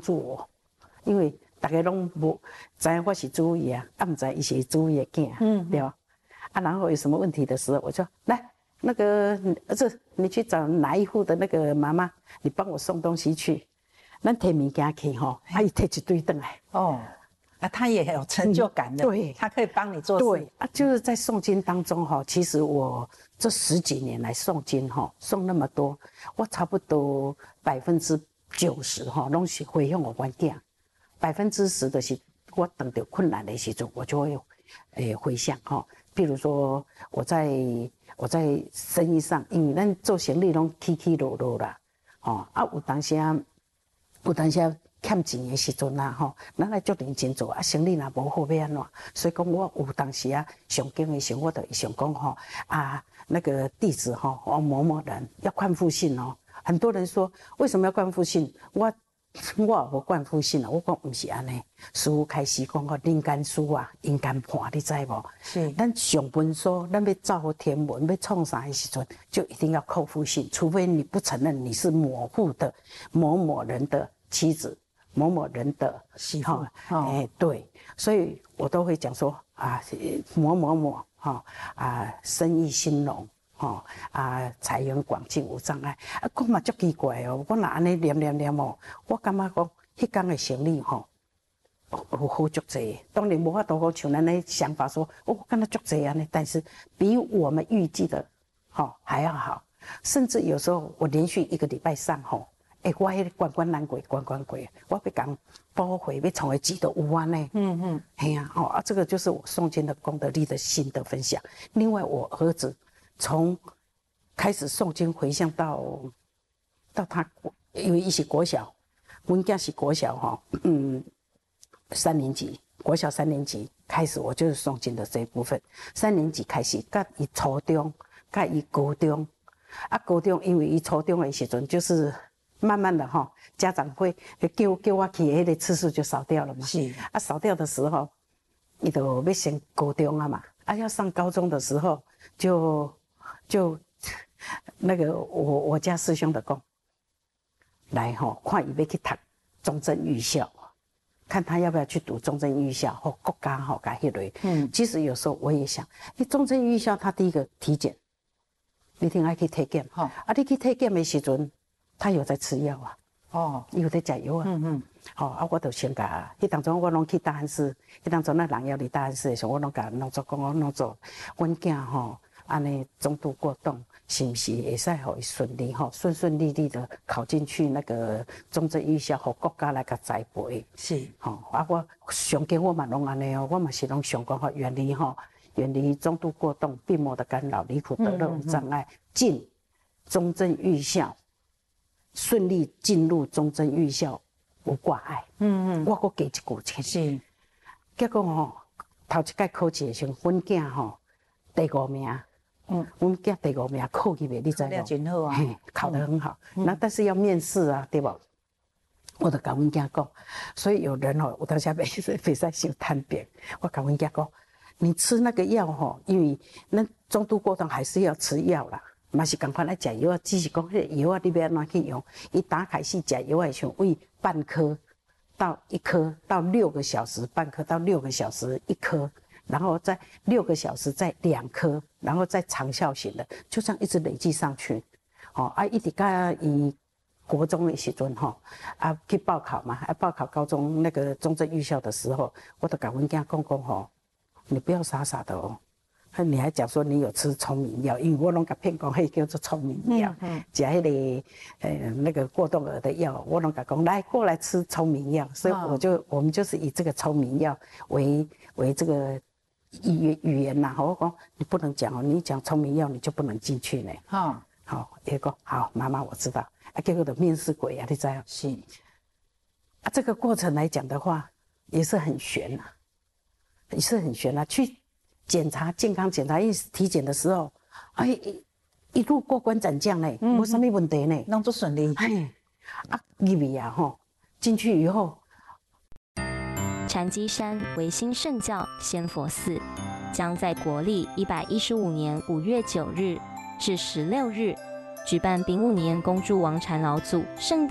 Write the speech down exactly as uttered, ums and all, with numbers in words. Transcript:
助我，因为大家拢无知影我是主医啊，啊唔知伊是主医的囝，嗯，对吧？啊，然后有什么问题的时候，我就来那个儿子，你去找哪一户的那个妈妈，你帮我送东西去。咱摕物件去吼，啊，伊摕一堆回来。哦。 啊，他也有成就感的， 嗯、对， 他可以帮你做事。 对啊，就是在诵经当中哈，其实我这十几年来诵经哈，诵那么多，我差不多百分之九十哈，拢是回向我关囝，百分之十的是我等到困难的时候，我就会诶回向哈。譬如说我在我在生意上，因为咱做生意拢起起落落啦，哦啊有当时啊，有当时啊。欠钱的时阵啊，吼，咱来足认真做啊，生意若无好要安怎？所以讲我有当时啊，上经的时候，我就想讲吼啊，那个弟子吼，哦某某人要冠夫姓哦。很多人说为什么要冠夫姓？我我也无冠夫姓啊，我讲不是安尼。师父开始讲个人间书啊，人间判，你知无？是。咱上文书，咱要造天文，要创啥的时阵，就一定要扣夫姓，除非你不承认你是某户的某某人的妻子。某某人的喜好，哎、欸，对，所以我都会讲说啊，某某某哈啊，生意兴隆，哈啊，财源广进无障碍。啊，讲嘛足奇怪哦，我若安尼念念念哦，我感觉讲迄天的生意吼，有好足济。当然无法度讲像咱的想法说，哦，干那足济安尼，但是比我们预计的，哈还要好。甚至有时候我连续一个礼拜上吼。哎、欸，我迄个关关难过，关关过，我要讲包回要成为几的五万呢？嗯嗯，哎呀，哦啊，这个就是我诵经的功德力的心得分享。另外，我儿子从开始诵经回向到到他，因为伊是国小，阮囝是国小哈，嗯，三年级，国小三年级开始，我就是诵经的这一部分。三年级开始，甲伊初中，甲伊高中，啊，高中因为伊初中的时阵就是。慢慢的哈，家长会叫叫我去，那个次数就少掉了嘛。是啊，少掉的时候，你都要升高中啊嘛。啊，要上高中的时候，就就那个我我家师兄的讲，来哈，看伊要去读中正预校，看他要不要去读中正预校或国家哈，甲迄类。嗯，其实有时候我也想，你中正预校他第一个体检，你一定爱去体检。好、哦，啊，你去体检的时阵。他有在吃药啊，哦，有在吃药啊，嗯嗯，哦啊，我就先甲，迄当中我拢去大安市，迄当中那人要离大安市的时候，我拢甲弄做讲，我弄做，阮囝吼，安尼中度过动，是不是会使互伊顺利吼，顺顺利利的考进去那个中正预校，互国家来甲栽培，是，吼、哦，啊，我上经我嘛拢安尼哦，我嘛是拢想讲吼，远离吼，远离中度过动、病魔的干扰、离苦得乐无障碍，进中正预校。顺利进入中正预校无挂碍，嗯嗯，我搁加一句钱是，结果吼头一届考试的时候，阮囝吼第五名，嗯，阮囝第五名考去袂，你知无？考得真好啊，嘿，考得很好。嗯、那但是要面试啊，对不？我就甲阮囝讲，所以有人吼，有当时袂袂使伤贪便，我甲阮囝讲，你吃那个药吼，因为咱中度过动还是要吃药啦。嘛是共款来食药啊，只是讲迄个药啊，你要安怎去用？伊打开始食药的时候，为半颗到一颗到六个小时，半颗到六个小时一颗，然后再六个小时再两颗，然后再长效型的，就这样一直累积上去。哦啊，一直到伊国中的时阵吼，啊去报考嘛，啊报考高中那个中正预校的时候，我都甲阮囝讲讲吼，你不要傻傻的哦。你还讲说你有吃聪明药，因为我拢甲骗讲，迄叫做聪明药，嗯嗯，食迄个呃那个过动儿的药，我拢甲讲来过来吃聪明药，所以我就、哦、我们就是以这个聪明药为为这个语语言呐，我讲你不能讲哦，你讲聪明药你就不能进去呢。哦，好，伊讲好，妈妈我知道，啊，结果的面试鬼啊，你知道？是，啊，这个过程来讲的话，也是很悬呐、啊，也是很悬呐、啊，去。检查健康检查一体检的时候，哎，一路过关斩将嘞，没、嗯、什么问题呢， 弄做顺利。 哎，啊，入去啊吼，进去以后， 禅机山维新圣教仙佛寺将在国历一百一十五年五月九日至十六日举办丙午年恭祝王禅老祖圣诞。